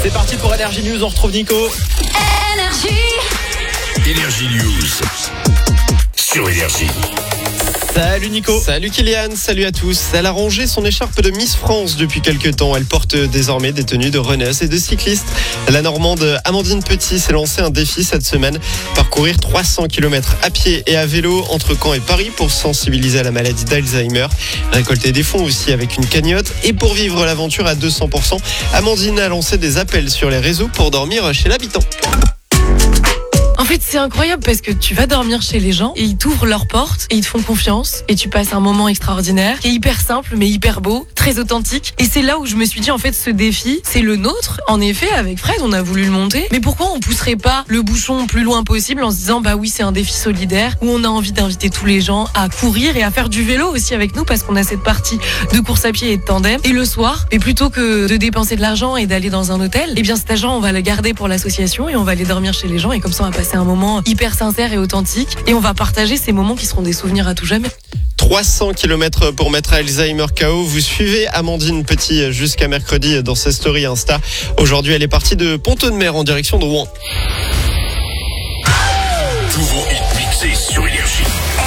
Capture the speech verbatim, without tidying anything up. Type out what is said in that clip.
C'est parti pour Énergie News, on retrouve Nico. Énergie. Énergie News sur Énergie. Salut Nico. Salut Kylian, salut à tous. Elle a rangé son écharpe de Miss France depuis quelques temps. Elle porte désormais des tenues de runneuse et de cycliste. La Normande Amandine Petit s'est lancé un défi cette semaine. Parcourir trois cents kilomètres à pied et à vélo entre Caen et Paris pour sensibiliser à la maladie d'Alzheimer. Récolter des fonds aussi avec une cagnotte. Et pour vivre l'aventure à deux cents pour cent, Amandine a lancé des appels sur les réseaux pour dormir chez l'habitant. En fait, c'est incroyable parce que tu vas dormir chez les gens et ils t'ouvrent leurs portes et ils te font confiance et tu passes un moment extraordinaire qui est hyper simple mais hyper beau, très authentique. Et c'est là où je me suis dit en fait ce défi, c'est le nôtre. En effet, avec Fred, on a voulu le monter. Mais pourquoi on pousserait pas le bouchon plus loin possible en se disant bah oui, c'est un défi solidaire où on a envie d'inviter tous les gens à courir et à faire du vélo aussi avec nous parce qu'on a cette partie de course à pied et de tandem. Et le soir, et plutôt que de dépenser de l'argent et d'aller dans un hôtel, eh bien cet argent on va le garder pour l'association et on va aller dormir chez les gens et comme ça on va passer un moment hyper sincère et authentique et on va partager ces moments qui seront des souvenirs à tout jamais. trois cents kilomètres pour mettre Alzheimer K O. Vous suivez Amandine Petit jusqu'à mercredi dans ses stories Insta. Aujourd'hui, elle est partie de Pont-de-Mer en direction de Rouen.